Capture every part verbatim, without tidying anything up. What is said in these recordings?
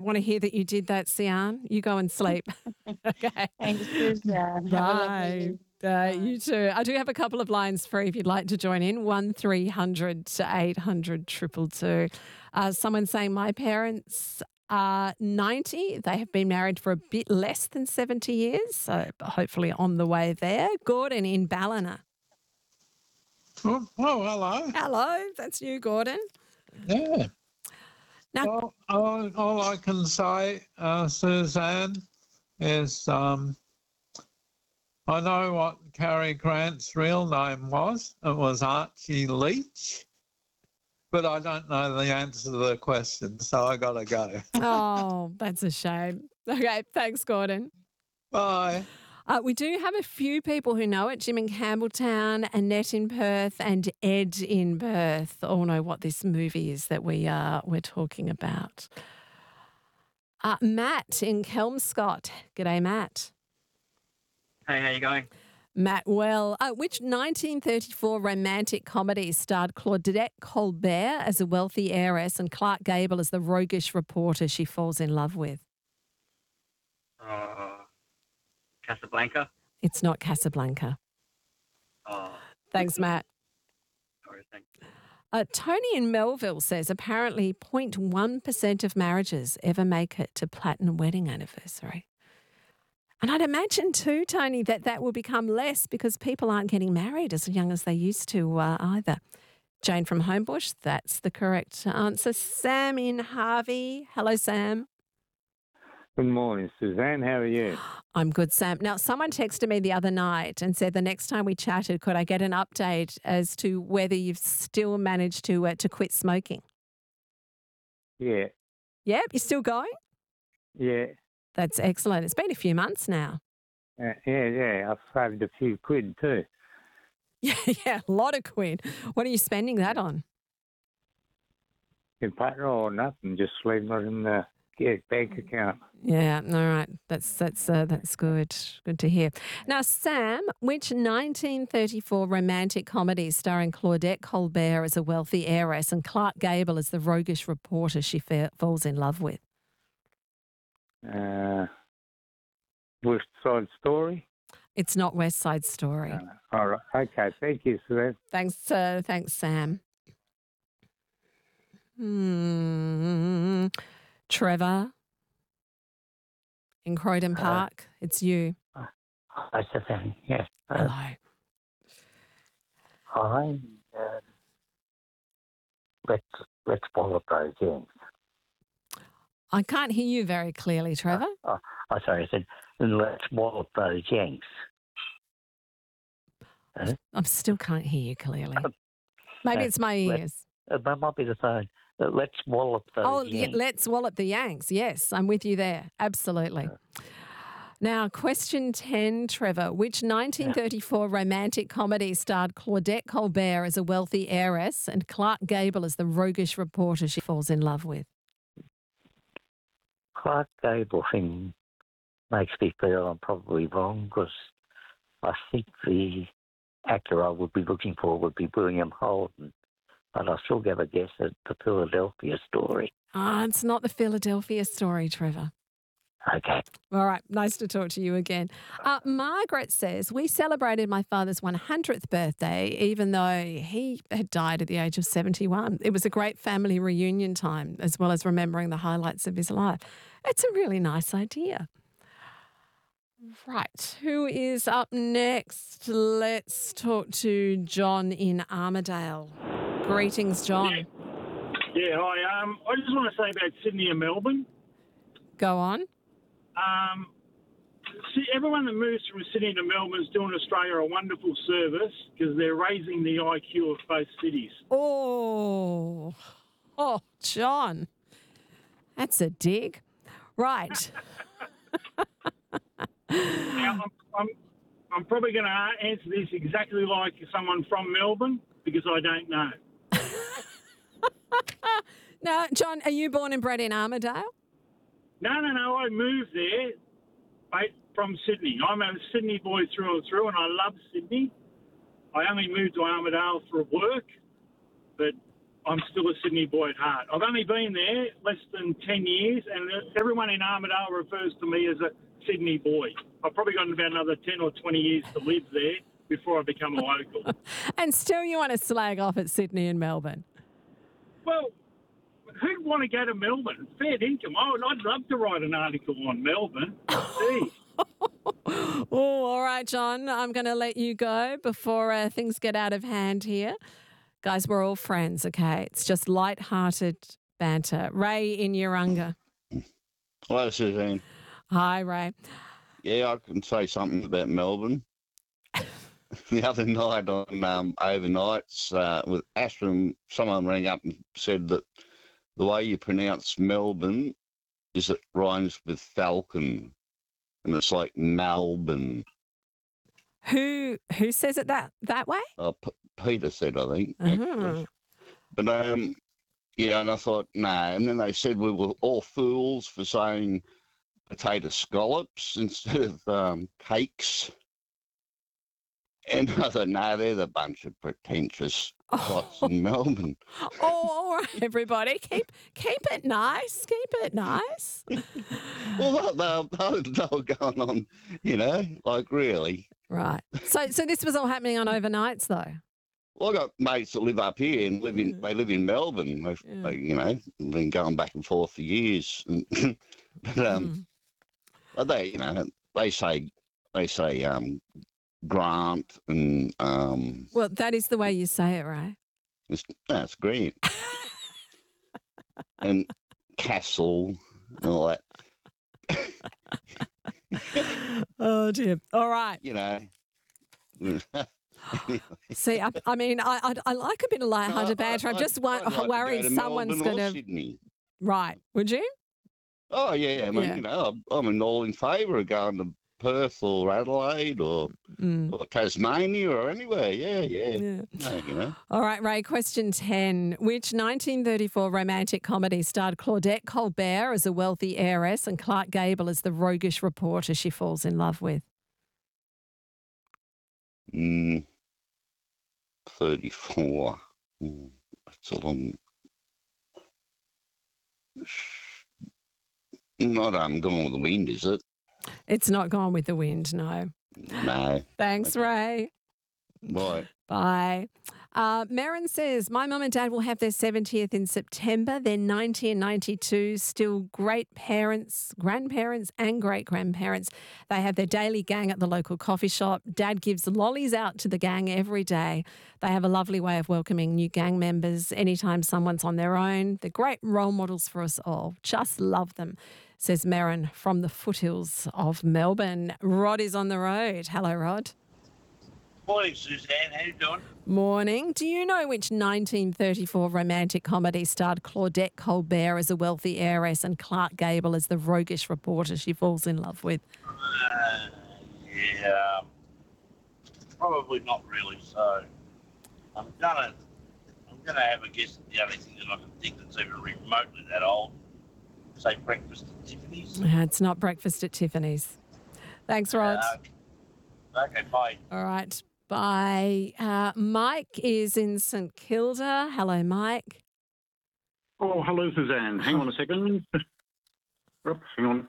want to hear that you did that, Sian. You go and sleep. Okay. Thanks, Suzanne. Have a lovely Bye. evening. Uh, you too. I do have a couple of lines free if you'd like to join in. One three hundred to eight hundred triple two. Uh, someone saying my parents are ninety. They have been married for a bit less than seventy years, so hopefully on the way there. Gordon in Ballina. Oh, oh, hello. Hello, that's you, Gordon. Yeah. Now, Well, all, all I can say, uh, Suzanne, is um, I know what Cary Grant's real name was. It was Archie Leach. But I don't know the answer to the question, so I got to go. oh, that's a shame. Okay, thanks, Gordon. Bye. Uh, we do have a few people who know it. Jim in Campbelltown, Annette in Perth, and Ed in Perth all know what this movie is that we are we're talking about. Uh, Matt in Kelmscott. G'day, Matt. Hey, how you going? Matt, well, uh, which nineteen thirty-four romantic comedy starred Claudette Colbert as a wealthy heiress and Clark Gable as the roguish reporter she falls in love with? Uh, Casablanca? It's not Casablanca. Oh, Thanks, Matt. sorry, thanks. Uh, Tony in Melville says apparently zero point one percent of marriages ever make it to platinum wedding anniversary. And I'd imagine too, Tony, that that will become less because people aren't getting married as young as they used to uh, either. Jane from Homebush, that's the correct answer. Sam in Harvey. Hello, Sam. Good morning, Suzanne. How are you? I'm good, Sam. Now, someone texted me the other night and said the next time we chatted, could I get an update as to whether you've still managed to uh, to quit smoking? Yeah, Yep, you're still going? yeah, That's excellent. It's been a few months now. uh, yeah, yeah. I've saved a few quid too. Yeah, yeah, a lot of quid. What are you spending that on? In petrol or nothing, just leaving it in the yeah, bank account. Yeah, all right. That's that's uh, that's good. Good to hear. Now, Sam, which nineteen thirty-four romantic comedy starring Claudette Colbert as a wealthy heiress and Clark Gable as the roguish reporter she fa- falls in love with? Uh, West Side Story. It's not West Side Story. Uh, all right. Okay. Thank you, Suzanne. Thanks, uh, thanks, Sam. Hmm. Trevor in Croydon Park. Uh, it's you. Uh, hi, Suzanne. Yes. Uh, Hello. I uh, let's let's follow those Yanks. I can't hear you very clearly, Trevor. Uh, oh, oh, sorry. I said let's wallop those Yanks. Uh, I still can't hear you clearly. Maybe it's my ears. That might be the phone. Let's wallop those Oh, Yanks. yeah, let's wallop the Yanks. Yes, I'm with you there. Absolutely. Uh, now, question ten, Trevor. Which nineteen thirty-four yeah. romantic comedy starred Claudette Colbert as a wealthy heiress and Clark Gable as the roguish reporter she falls in love with? Clark Gable thing makes me feel I'm probably wrong because I think the actor I would be looking for would be William Holden. But I'll still give a guess at the Philadelphia Story. Ah, oh, it's not the Philadelphia Story, Trevor. Okay. All right. Nice to talk to you again. Uh, Margaret says, we celebrated my father's one hundredth birthday, even though he had died at the age of seventy-one. It was a great family reunion time, as well as remembering the highlights of his life. It's a really nice idea. Right. Who is up next? Let's talk to John in Armidale. Greetings, John. Yeah, yeah hi. Um, I just want to say about Sydney and Melbourne. Go on. Um, see, everyone that moves from Sydney to Melbourne is doing Australia a wonderful service because they're raising the I Q of both cities. Oh, oh, John, that's a dig. Right. Now, I'm, I'm, I'm probably going to answer this exactly like someone from Melbourne because I don't know. Now, John, are you born and bred in Armidale? No, no, no. I moved there mate, from Sydney. I'm a Sydney boy through and through, and I love Sydney. I only moved to Armidale for work, but I'm still a Sydney boy at heart. I've only been there less than ten years, and everyone in Armidale refers to me as a Sydney boy. I've probably got about another ten or twenty years to live there before I become a local. And still you want to slag off at Sydney and Melbourne. Well, who'd want to go to Melbourne? Fair income. Oh, I'd love to write an article on Melbourne. Gee. Oh, all right, John, I'm going to let you go before uh, things get out of hand here. Guys, we're all friends, okay? It's just light-hearted banter. Ray in Urunga. Hello, Suzanne. Hi, Ray. Yeah, I can say something about Melbourne. The other night on um, overnights uh, with Ashton, someone rang up and said that the way you pronounce Melbourne is it rhymes with falcon, and it's like Melbourne. Who who says it that that way? Uh, P- Peter said, I think. Uh-huh. actually. But um, yeah, and I thought, no. And then they said we were all fools for saying potato scallops instead of um, cakes. And I thought, no, they're the bunch of pretentious spots in Melbourne. Oh, all right, everybody. Keep keep it nice. Keep it nice. Well, they, they, they were going on, you know, like really. Right. So so this was all happening on overnights though. Well, I got mates that live up here and live in, they live in Melbourne. They've, Yeah. they, you know, been going back and forth for years. And, but um, Mm. but they, you know, they say they say um, Grant and um, Well, that is the way you say it, right? it's, that's great. And Castle and all that. Oh dear. All right. You know. See, I, I mean, I, I I like a bit of light-hearted banter. I'm just wo- I'd like to worried go to someone's Melbourne or going to. Sydney. Right. Would you? Oh yeah, I mean, Yeah. you know, I'm, I'm all in favour of going to Perth or Adelaide or, Mm. or Tasmania or anywhere. Yeah, yeah. Yeah. No, you know. All right, Ray, question ten. Which nineteen thirty-four romantic comedy starred Claudette Colbert as a wealthy heiress and Clark Gable as the roguish reporter she falls in love with? Mm, thirty-four. Mm, that's a long. Not um, Gone with the Wind, is it? It's not Gone with the Wind, no. No. Thanks, Ray. Right. Bye. Uh, Marin says, my mum and dad will have their seventieth in September. They're ninety and ninety-two, still great parents, grandparents and great-grandparents. They have their daily gang at the local coffee shop. Dad gives lollies out to the gang every day. They have a lovely way of welcoming new gang members anytime someone's on their own. They're great role models for us all. Just love them, says Marin from the foothills of Melbourne. Rod is on the road. Hello, Rod. Morning, Suzanne. How you doing? Morning. Do you know which nineteen thirty-four romantic comedy starred Claudette Colbert as a wealthy heiress and Clark Gable as the roguish reporter she falls in love with? Uh, yeah, probably not really. So I'm gonna, I'm gonna have a guess at the only thing that I can think that's even remotely that old. Say Breakfast at Tiffany's. Uh, It's not Breakfast at Tiffany's. Thanks, Rod. Uh, okay, bye. All right. Bye. Uh, Mike is in St Kilda. Hello, Mike. Oh, hello, Suzanne. Hang on a second. Oops, hang on.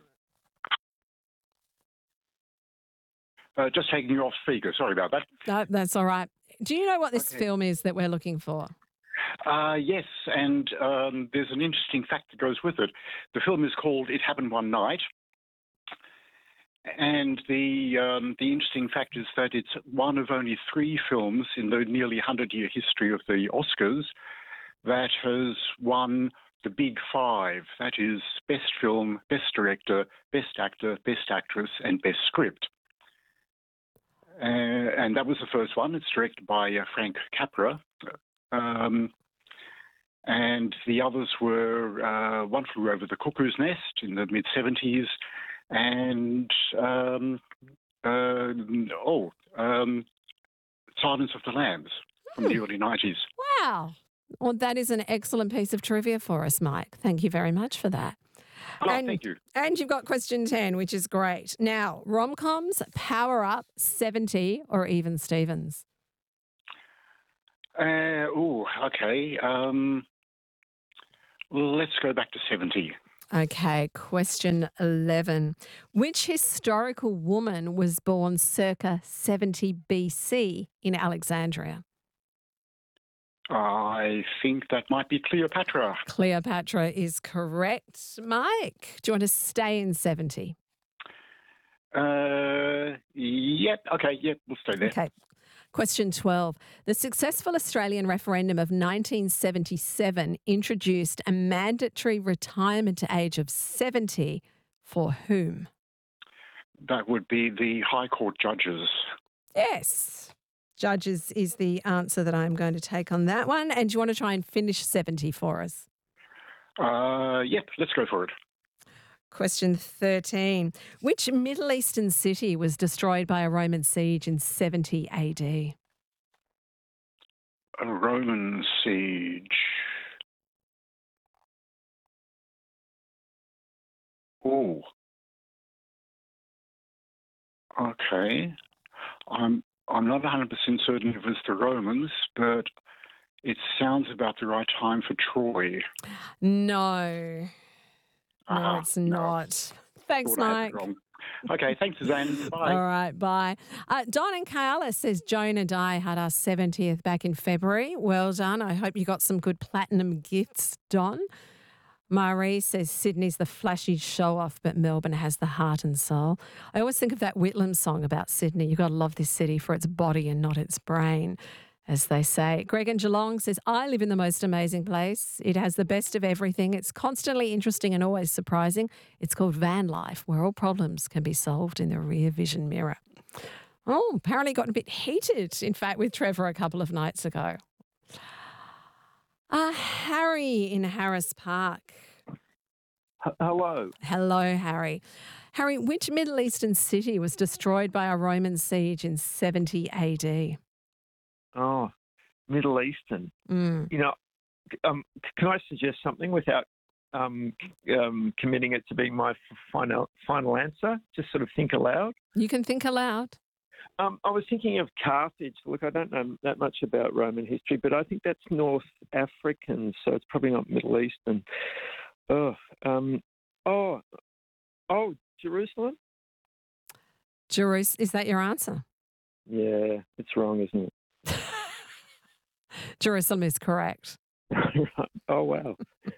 Uh, just taking you off speaker. Sorry about that. No, that's all right. Do you know what this Okay. film is that we're looking for? Uh, yes, and um, there's an interesting fact that goes with it. The film is called It Happened One Night. And the um, the interesting fact is that it's one of only three films in the nearly hundred-year history of the Oscars that has won the big five. That is Best Film, Best Director, Best Actor, Best Actress, and Best Script. Uh, and that was the first one. It's directed by uh, Frank Capra. Um, and the others were uh, One Flew Over the Cuckoo's Nest in the mid-seventies, and um, uh, oh, um, Silence of the Lambs from the early nineties. Wow. Well, that is an excellent piece of trivia for us, Mike. Thank you very much for that. Oh, and, thank you. And you've got question ten, which is great. Now, rom-coms, Power Up, seventy, or Even Stevens? Uh, oh, okay. Um, let's go back to seventy. Okay, question eleven. Which historical woman was born circa seventy B C in Alexandria? I think that might be Cleopatra. Cleopatra is correct. Mike, do you want to stay in seventy? Uh, yep. Okay. Yep. We'll stay there. Okay. Question twelve. The successful Australian referendum of nineteen seventy-seven introduced a mandatory retirement age of seventy for whom? That would be the High Court judges. Yes. Judges is the answer that I'm going to take on that one. And do you want to try and finish seventy for us? Uh, yep. Let's go for it. Question thirteen. Which Middle Eastern city was destroyed by a Roman siege in seventy A D? A Roman siege. Oh. Okay. I'm I'm not one hundred percent certain if it was the Romans, but it sounds about the right time for Troy. No. No, Ah, it's not. Thanks, Thought I had Mike. it wrong. Okay, thanks, Suzanne. Bye. All right, bye. Uh, Don and Kayala says Joan and I had our seventieth back in February. Well done. I hope you got some good platinum gifts, Don. Marie says Sydney's the flashy show-off, but Melbourne has the heart and soul. I always think of that Whitlam song about Sydney. You've got to love this city for its body and not its brain, as they say. Greg in Geelong says, I live in the most amazing place. It has the best of everything. It's constantly interesting and always surprising. It's called van life, where all problems can be solved in the rear vision mirror. Oh, apparently got a bit heated, in fact, with Trevor a couple of nights ago. Uh, Harry in Harris Park. H- Hello. Hello, Harry. Harry, which Middle Eastern city was destroyed by a Roman siege in seventy A D? Oh, Middle Eastern. Mm. You know, um, can I suggest something without um, um, committing it to being my f- final final answer? Just sort of think aloud. You can think aloud. Um, I was thinking of Carthage. Look, I don't know that much about Roman history, but I think that's North African, so it's probably not Middle Eastern. Oh, um, oh, oh, Jerusalem? Jerus- is that your answer? Yeah, it's wrong, isn't it? Jerusalem is correct. Oh, wow.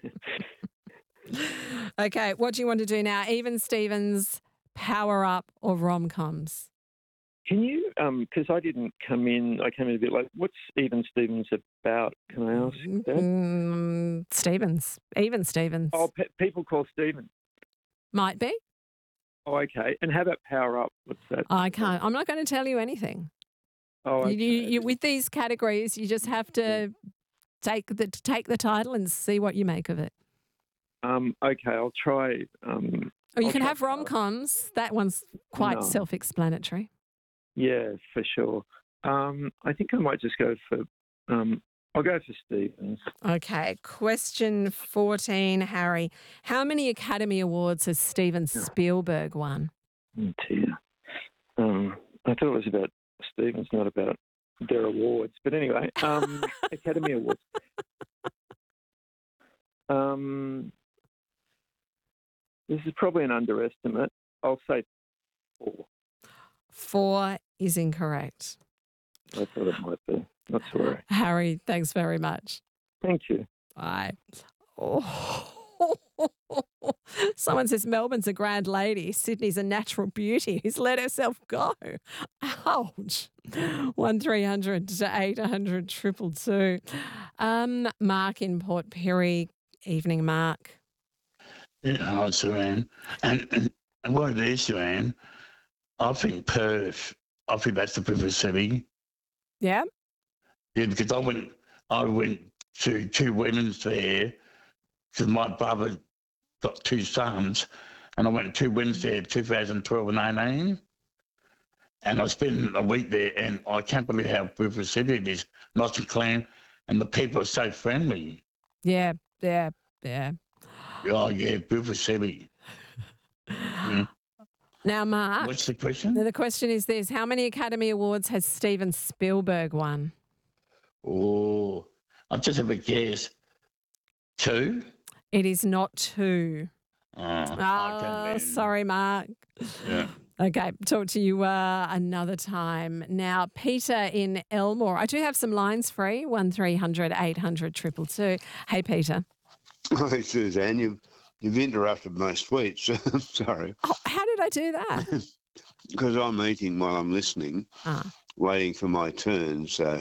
Okay, what do you want to do now? Even Stevens, Power Up, or rom-coms? Can you, because I didn't come in, I came in a bit late. What's Even Stevens about? Can I ask that? Mm, Stevens. Even Stevens. Oh, pe- people call Stevens. Might be. Oh, okay. And how about Power Up? What's that? I can't. I'm not going to tell you anything. Oh, okay. You, you, you, with these categories, you just have to take the take the title and see what you make of it. Um, okay, I'll try. Um, Or you I'll can try have rom-coms. That one's quite No. self-explanatory. Yeah, for sure. Um, I think I might just go for. Um, I'll go for Stevens. Okay, question fourteen, Harry. How many Academy Awards has Steven Spielberg won? Oh, dear. Um, I thought it was about Stevens, not about their awards. But anyway, um, Academy Awards. Um, this is probably an underestimate. I'll say four. Four is incorrect. I thought it might be. Not to worry. Harry, thanks very much. Thank you. Bye. Oh. Someone says Melbourne's a grand lady. Sydney's a natural beauty who's let herself go. Ouch. One three hundred to eight hundred triple two. Um, Mark in Port Pirie. Evening, Mark. Yeah, hi, Saran. And, and, and what it is, Saran, I think Perth, I think that's the biggest city. Yeah. Yeah, because I went, I went to two weddings there because my brother got two sons, and I went to two weddings there, two thousand twelve and eighteen, and I spent a week there, and I can't believe how beautiful city it is, nice and clean, and the people are so friendly. Yeah, yeah, yeah. Oh yeah, beautiful city. Yeah. Now, Mark. What's the question? The question is this: how many Academy Awards has Steven Spielberg won? Oh, I'll just have a guess. Two? It is not two. Oh, I Oh, can sorry, Mark. Yeah. Okay, talk to you uh, another time. Now, Peter in Elmore. I do have some lines free, one three hundred eight hundred two two two. Hey, Peter. Hi, Suzanne. You've, you've interrupted my speech. Sorry. Oh, how did I do that? Because I'm eating while I'm listening, Ah. waiting for my turn. So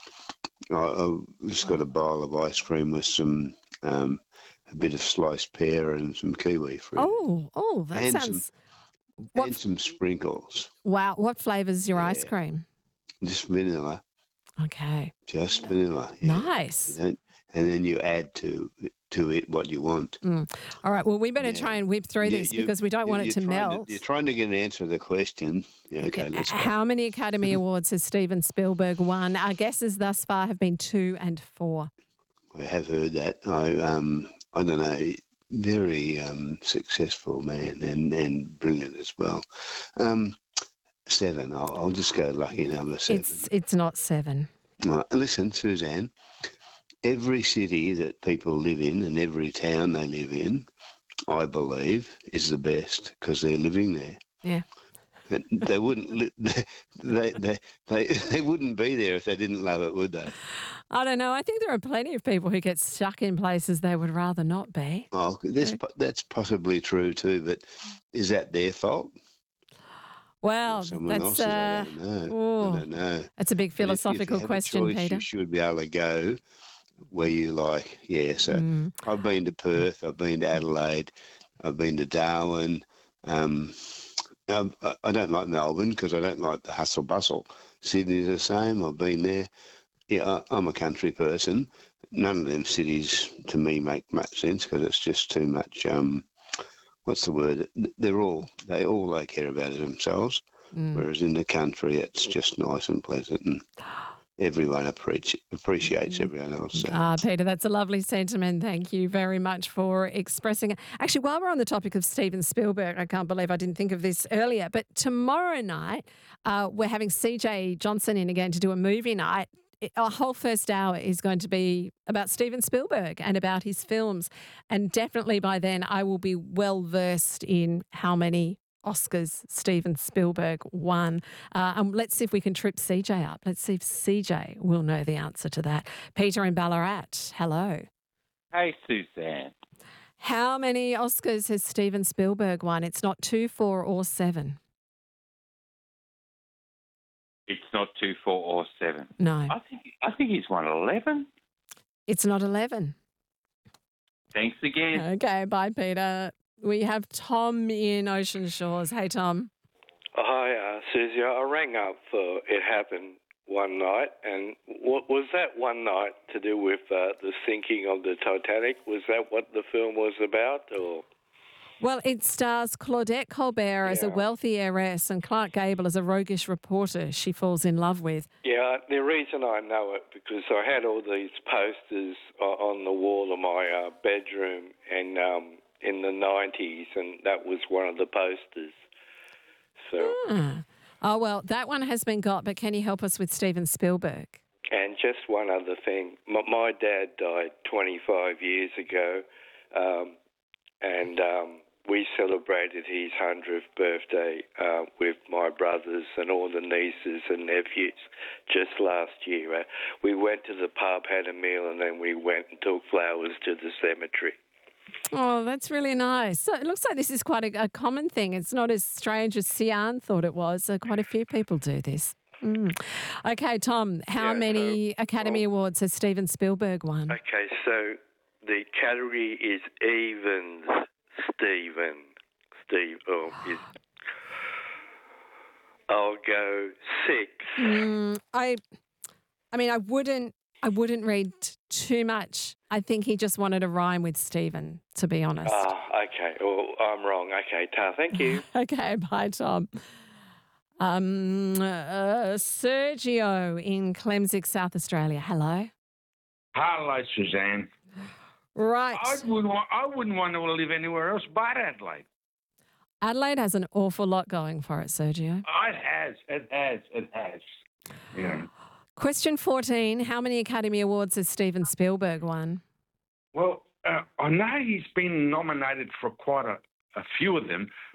I, I've just got a bowl of ice cream with some, um, a bit of sliced pear and some kiwi fruit. Oh, oh, that and sounds... Some, What- and some sprinkles. Wow, what flavour's your ice Yeah. cream? Just vanilla. Okay. Just vanilla. yeah. Nice. And then, and then you add to to it what you want. Mm. All right, well, we better Yeah. try and whip through You- this you- because we don't you- want it you're to trying melt. you're trying to get an answer to the question. Yeah, okay, let's go. How many Academy Awards has Steven Spielberg won? Our guesses thus far have been two and four. I have heard that. I um I don't know, very um successful man and, and brilliant as well. Um seven. I'll, I'll just go lucky number seven. It's it's not seven. Right, listen, Suzanne. Every city that people live in and every town they live in, I believe, is the best because they're living there. Yeah. But they wouldn't. Li- they, they they they wouldn't be there if they didn't love it, would they? I don't know. I think there are plenty of people who get stuck in places they would rather not be. Oh, that's po- that's possibly true too. But is that their fault? Well, Someone that's else's? I uh, don't know. oh, I don't know. that's a big But if- if you philosophical have a question, choice, Peter. You should be able to go where you like. Yeah. So Mm. I've been to Perth. I've been to Adelaide. I've been to Darwin. Um, I, I don't like Melbourne because I don't like the hustle bustle. Sydney's the same. I've been there. Yeah, I, I'm a country person. None of them cities to me make much sense because it's just too much. Um, what's the word? They're all they all they care about is themselves. Mm. Whereas in the country, it's just nice and pleasant, and everyone appreci- appreciates everyone else. So. Ah, Peter, that's a lovely sentiment. Thank you very much for expressing it. Actually, while we're on the topic of Steven Spielberg, I can't believe I didn't think of this earlier, but tomorrow night uh, we're having C J Johnson in again to do a movie night. It- Our whole first hour is going to be about Steven Spielberg and about his films. And definitely by then I will be well versed in how many Oscars Steven Spielberg won. Uh, and let's see if we can trip C J up. Let's see if C J will know the answer to that. Peter in Ballarat, hello. Hey, Suzanne. How many Oscars has Steven Spielberg won? It's not two, four, or seven. It's not two, four, or seven. No. I think I think he's won eleven. It's not eleven. Thanks again. Okay, bye, Peter. We have Tom in Ocean Shores. Hey, Tom. Hi, uh, Susie. I rang up for It Happened one night, and what was that one night to do with uh, the sinking of the Titanic? Was that what the film was about, or? Well, it stars Claudette Colbert as a wealthy heiress and Clark Gable as a roguish reporter she falls in love with. Yeah, the reason I know it because I had all these posters o- on the wall of my uh, bedroom, and um, in the nineties, and that was one of the posters. So, Ah. Oh, well, that one has been got, but can you help us with Steven Spielberg? and just one other thing. My, my dad died twenty-five years ago, um, and um, we celebrated his hundredth birthday uh, with my brothers and all the nieces and nephews just last year. Uh, we went to the pub, had a meal, and then we went and took flowers to the cemetery. Oh, that's really nice. So it looks like this is quite a, a common thing. It's not as strange as Sian thought it was. So quite a few people do this. Mm. Okay, Tom, how Yeah, many uh, Academy Awards has Steven Spielberg won? Okay, so the category is evens, Stephen. Steve, oh, is, I'll go six. Mm, I, I mean, I wouldn't, I wouldn't read too much. I think he just wanted to rhyme with Stephen, to be honest. Ah, okay. Well, I'm wrong. Okay, Ta, thank you. Okay, bye, Tom. Um, uh, Sergio in Clemsick, South Australia. Hello. Hello, Suzanne. Right. I wouldn't, want, I wouldn't want to live anywhere else but Adelaide. Adelaide has an awful lot going for it, Sergio. Oh, it has. It has. It has. Yeah. Question fourteen. How many Academy Awards has Steven Spielberg won? Well, uh, I know he's been nominated for quite a, a few of them,